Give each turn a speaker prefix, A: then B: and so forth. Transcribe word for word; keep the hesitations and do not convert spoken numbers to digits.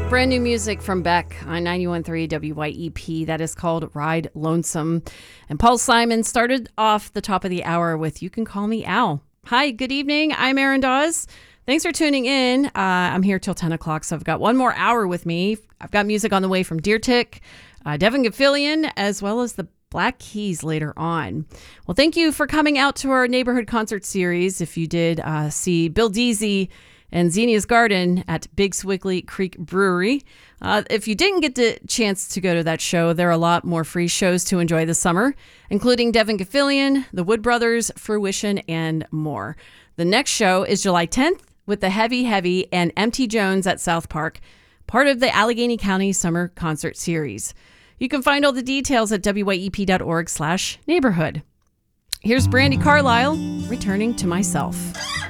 A: Brand new music from Beck on ninety-one point three W Y E P. That is called Ride Lonesome. And Paul Simon started off the top of the hour with You Can Call Me Al. Hi, good evening. I'm Erin Dawes. Thanks for tuning in. Uh, I'm here till ten o'clock, so I've got one more hour with me. I've got music on the way from Deer Tick, uh, Devin Gilfillian, as well as the Black Keys later on. Well, thank you for coming out to our neighborhood concert series. If you did uh, see Bill Deasy and Xenia's Garden at Big Swiggly Creek Brewery. Uh, if you didn't get the chance to go to that show, there are a lot more free shows to enjoy this summer, including Devin Gilfillian, the Wood Brothers, Fruition, and more. The next show is July tenth with the Heavy Heavy and M T Jones at South Park, part of the Allegheny County Summer Concert Series. You can find all the details at W Y E P dot org slash neighborhood. Here's Brandi Carlile, Returning to Myself.